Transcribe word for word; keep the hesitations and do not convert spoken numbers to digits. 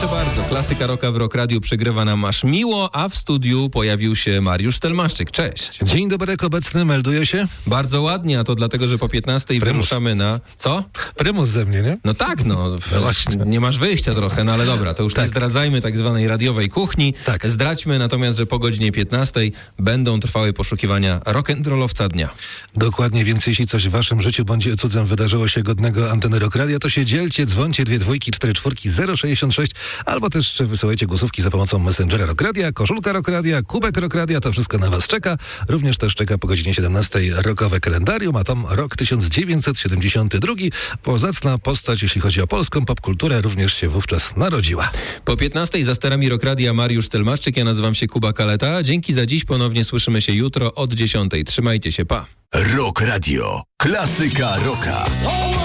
Proszę bardzo, klasyka rocka w Rock Radiu przygrywa nam aż miło, a w studiu pojawił się Mariusz Stelmaszczyk. Cześć. Dzień dobry, obecny, melduje się? Bardzo ładnie, a to dlatego, że po piętnastej wyruszamy na... Co? Prymus ze mnie, nie? No tak, no. No właśnie. Nie masz wyjścia trochę, no ale dobra, to już Tak. nie zdradzajmy tak zwanej radiowej kuchni. Tak. Zdradźmy natomiast, że po godzinie piętnastej będą trwały poszukiwania rock'n'rollowca dnia. Dokładnie, więc jeśli coś w waszym życiu bądź cudzem wydarzyło się godnego anteny Rock Radia, to się dzielcie, dzwońcie dwie dwójki, cztery czwórki, zero sześćdziesiąt sześć, albo też wysyłajcie głosówki za pomocą Messengera Rock Radia, koszulka Rock Radia, kubek Rock Radia, to wszystko na was czeka. Również też czeka po godzinie siedemnastej rockowe kalendarium, a tom rok tysiąc dziewięćset siedemdziesiąty drugi. Pozacna postać, jeśli chodzi o polską popkulturę, również się wówczas narodziła. Po piętnastej za sterami Rock Radia Mariusz Stelmaszczyk, ja nazywam się Kuba Kaleta. Dzięki za dziś, ponownie słyszymy się jutro od dziesiątej. Trzymajcie się, pa. Rock Radio. Klasyka rocka.